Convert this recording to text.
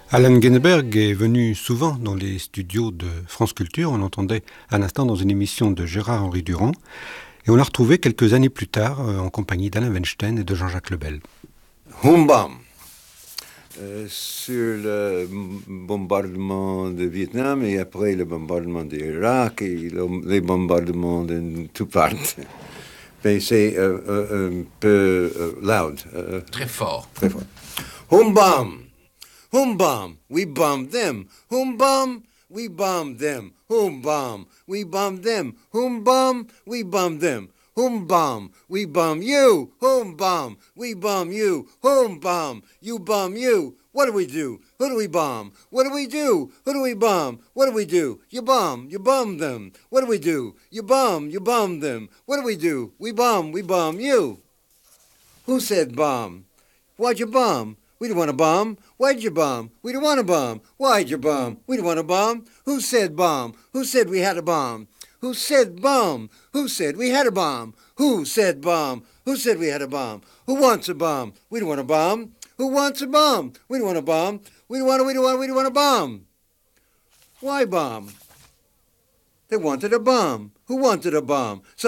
Alan Ginsberg est venu souvent dans les studios de France Culture. On l'entendait à l'instant dans une émission de Gérard-Henri Durand. Et on l'a retrouvé quelques années plus tard en compagnie d'Alain Weinstein et de Jean-Jacques Lebel. Humbam, sur le bombardement de Vietnam et après le bombardement d'Irak et les bombardements de toutes parts. Mais c'est un peu loud. Très fort. Très fort. Humbam! Humbam! We bombed them! Humbam! We bombed them! Humbam! We bombed them! Humbam! We bombed them! Humbam! We bomb you! Humbam! We bomb you! Humbam! You bomb you! What do we do? Who do we bomb? What do we do? Who do we bomb? What do we do? You bomb them. What do we do? You bomb them. What do we do? We bomb you. Who said bomb? Why'd you bomb? We don't want to bomb. Why'd you bomb? We don't want to bomb. Why'd you bomb? We don't want to bomb. Who said bomb? Who said we had a bomb? Who said bomb? Who said we had a bomb? Who said bomb? Who said we had a bomb? Who wants a bomb? We don't want a bomb. Who wants a bomb? We don't want a bomb. We don't want a bomb. Why bomb? They wanted a bomb. Who wanted a bomb?